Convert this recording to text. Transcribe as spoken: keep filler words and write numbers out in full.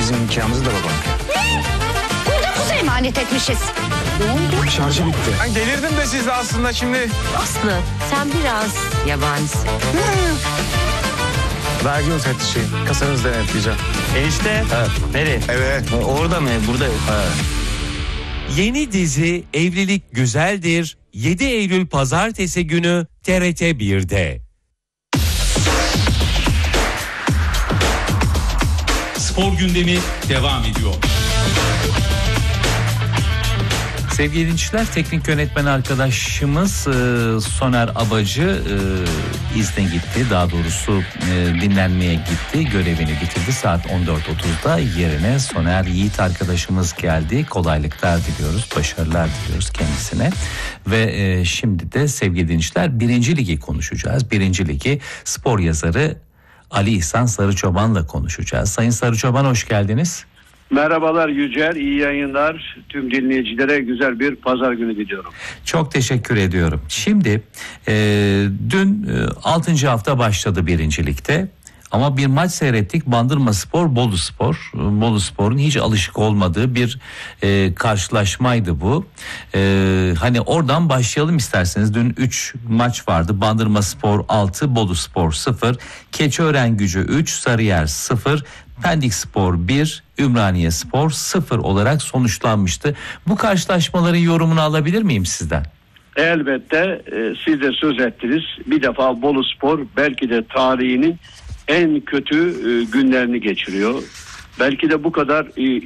bizim nikahımızı da babam. Ne? Burada kuzu emanet etmişiz. Ne oldu? Şarjı bitti. Ben delirdim de siz de aslında şimdi. Aslı sen biraz yabanisin. Vergi müfettişi. Kasanızı denetleyeceğim. Enişte. Evet. Nereye? Evet. Orada mı? Burada. Evet. Yeni dizi Evlilik Güzeldir yedi Eylül Pazartesi günü T R T bir'de. Spor gündemi devam ediyor. Sevgili dinleyiciler, teknik yönetmen arkadaşımız e, Soner Abacı e, izne gitti. Daha doğrusu e, dinlenmeye gitti. Görevini bitirdi. Saat on dört otuzda yerine Soner Yiğit arkadaşımız geldi. Kolaylıklar diliyoruz, başarılar diliyoruz kendisine. Ve e, şimdi de sevgili dinleyiciler birinci Ligi konuşacağız. birinci Ligi spor yazarı Ali İhsan Sarıçoban'la konuşacağız. Sayın Sarıçoban, hoş geldiniz. Merhabalar Yücel, iyi yayınlar. Tüm dinleyicilere güzel bir pazar günü diliyorum. Çok teşekkür ediyorum. Şimdi e, dün e, altıncı hafta başladı birincilikte. Ama bir maç seyrettik. Bandırmaspor, Boluspor. Boluspor'un hiç alışık olmadığı bir e, karşılaşmaydı bu. E, hani oradan başlayalım isterseniz. Dün üç maç vardı. Bandırmaspor altı, Boluspor sıfır, Keçiörengucu üç, Sarıyer sıfır, Pendikspor bir, Ümraniyespor sıfır olarak sonuçlanmıştı. Bu karşılaşmaların yorumunu alabilir miyim sizden? Elbette e, siz de söz ettiniz. Bir defa Boluspor belki de tarihinin en kötü e, günlerini geçiriyor. Belki de bu kadar e,